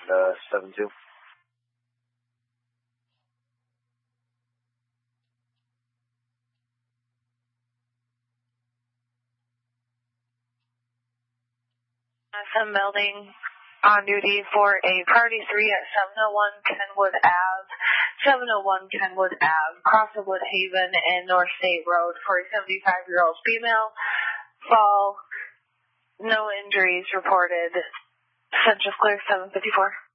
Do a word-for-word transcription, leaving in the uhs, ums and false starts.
uh, seven two. I'm melding on duty for a party three at seven oh one Kenwood Ave, seven oh one Kenwood Ave, cross of Woodhaven and North State Road for a seventy-five-year-old female. Fall, no injuries reported. Central clear seven fifty-four.